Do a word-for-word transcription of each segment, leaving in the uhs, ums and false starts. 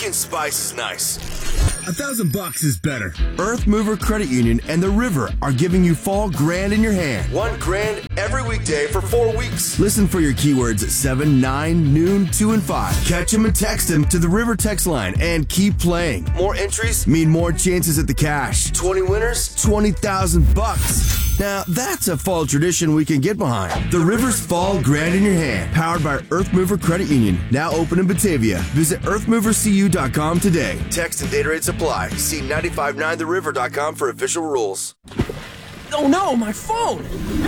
pumpkin spice is nice. A thousand bucks is better. Earth Mover Credit Union and the River are giving you fall grand in your hand. One grand every weekday for four weeks. Listen for your keywords at seven, nine, noon, two, and five. Catch them and text them to the River text line and keep playing. More entries mean more chances at the cash. twenty winners, twenty thousand bucks. Now, that's a fall tradition we can get behind. The River's Fall Grand in your hand, powered by Earth Mover Credit Union, now open in Batavia. Visit earth mover c u dot com today. Text and data rates apply. See nine five nine the river dot com for official rules. Oh no, my phone!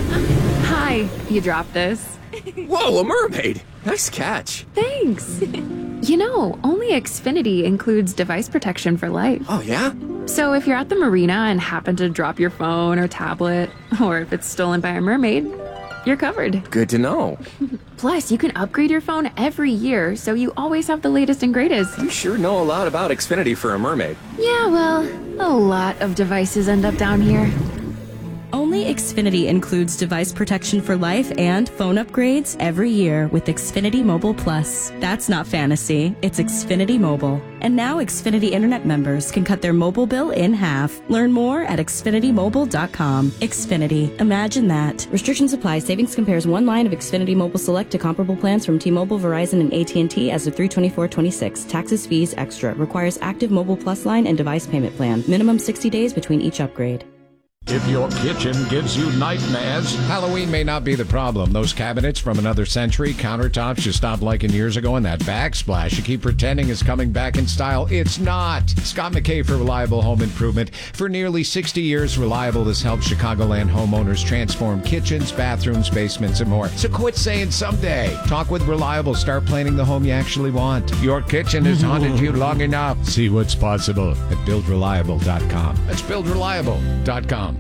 Hi, you dropped this. Whoa, a mermaid! Nice catch. Thanks. You know, only Xfinity includes device protection for life. Oh, yeah? So if you're at the marina and happen to drop your phone or tablet, or if it's stolen by a mermaid, you're covered. Good to know. Plus, you can upgrade your phone every year, so you always have the latest and greatest. You sure know a lot about Xfinity for a mermaid. Yeah, well, a lot of devices end up down here. Only Xfinity includes device protection for life and phone upgrades every year with Xfinity Mobile Plus. That's not fantasy, it's Xfinity Mobile. And now Xfinity Internet members can cut their mobile bill in half. Learn more at xfinity mobile dot com. Xfinity. Imagine that. Restrictions apply. Savings compares one line of Xfinity Mobile Select to comparable plans from T-Mobile, Verizon, and A T and T as of three twenty-four twenty-six. Taxes, fees, extra. Requires active Mobile Plus line and device payment plan. Minimum sixty days between each upgrade. If your kitchen gives you nightmares, Halloween may not be the problem. Those cabinets from another century, countertops you stopped liking years ago, and that backsplash you keep pretending is coming back in style, it's not. Scott McKay for Reliable Home Improvement. For nearly sixty years, Reliable has helped Chicagoland homeowners transform kitchens, bathrooms, basements, and more. So quit saying someday. Talk with Reliable. Start planning the home you actually want. Your kitchen has haunted you long enough. See what's possible at build reliable dot com. That's build reliable dot com.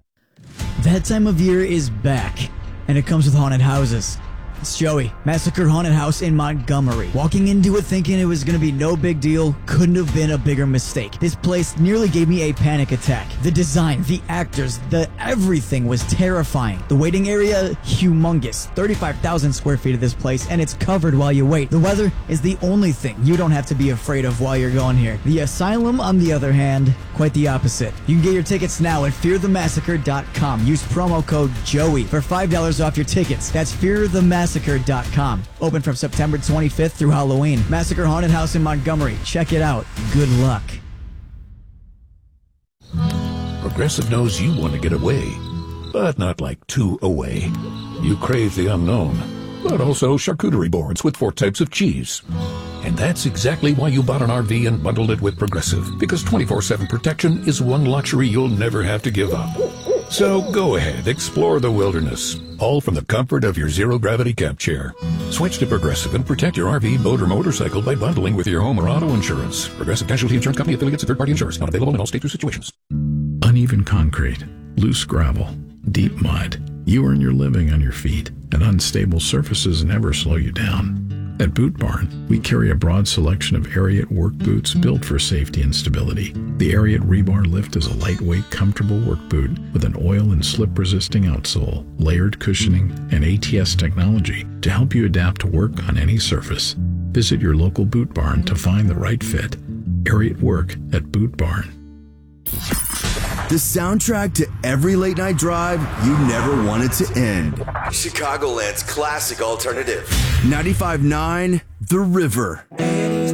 That time of year is back, and it comes with haunted houses. It's Joey, Massacre Haunted House in Montgomery. Walking into it thinking it was going to be no big deal couldn't have been a bigger mistake. This place nearly gave me a panic attack. The design, the actors, the everything was terrifying. The waiting area, humongous. thirty-five thousand square feet of this place, and it's covered while you wait. The weather is the only thing you don't have to be afraid of while you're going here. The Asylum, on the other hand, quite the opposite. You can get your tickets now at fear the massacre dot com. Use promo code Joey for five dollars off your tickets. That's fear the massacre dot com. Open from September twenty-fifth through Halloween. Massacre Haunted House in Montgomery. Check it out. Good luck. Progressive knows you want to get away, but not like too away. You crave the unknown, but also charcuterie boards with four types of cheese. And that's exactly why you bought an R V and bundled it with Progressive, because twenty-four seven protection is one luxury you'll never have to give up. So go ahead, explore the wilderness, all from the comfort of your zero-gravity camp chair. Switch to Progressive and protect your R V, boat, or motorcycle by bundling with your home or auto insurance. Progressive Casualty Insurance Company, affiliates, and third-party insurers. Not available in all states or situations. Uneven concrete, loose gravel, deep mud. You earn your living on your feet, and unstable surfaces never slow you down. At Boot Barn, we carry a broad selection of Ariat work boots built for safety and stability. The Ariat Rebar Lift is a lightweight, comfortable work boot with an oil and slip-resisting outsole, layered cushioning, and A T S technology to help you adapt to work on any surface. Visit your local Boot Barn to find the right fit. Ariat Work at Boot Barn. The soundtrack to every late night drive you never wanted to end. Chicagoland's classic alternative. ninety-five point nine The River.